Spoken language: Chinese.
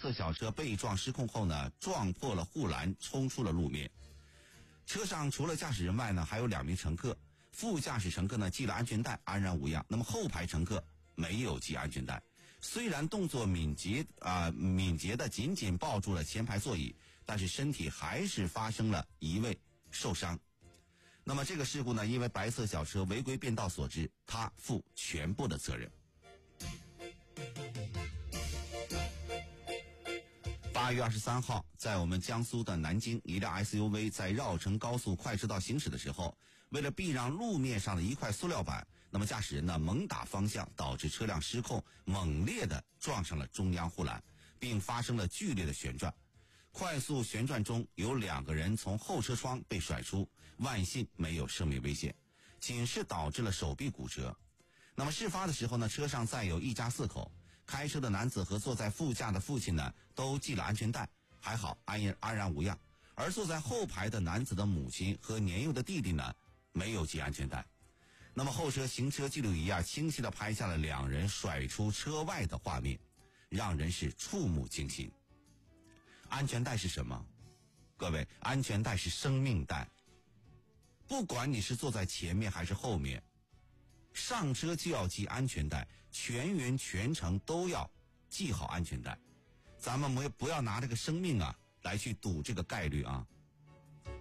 色小车被撞失控后呢，撞破了护栏，冲出了路面。车上除了驾驶人外呢，还有2名乘客。副驾驶乘客呢系了安全带，安然无恙。那么后排乘客没有系安全带，虽然动作敏捷的紧紧抱住了前排座椅，但是身体还是发生了一位受伤。那么这个事故呢，因为白色小车违规变道所致，他负全部的责任。8月23号，在我们江苏的南京，一辆 SUV 在绕城高速快车道行驶的时候，为了避让路面上的一块塑料板，那么驾驶人呢猛打方向，导致车辆失控，猛烈地撞上了中央护栏，并发生了剧烈的旋转。快速旋转中有2个人从后车窗被甩出，万幸没有生命危险，仅是导致了手臂骨折。那么事发的时候呢，车上载有一家4口，开车的男子和坐在副驾的父亲呢都系了安全带，还好安然无恙。而坐在后排的男子的母亲和年幼的弟弟呢没有系安全带。那么后车行车记录仪清晰地拍下了2人甩出车外的画面，让人是触目惊心。安全带是什么？各位，安全带是生命带。不管你是坐在前面还是后面，上车就要系安全带，全员全程都要系好安全带。咱们不要拿这个生命来去赌这个概率啊。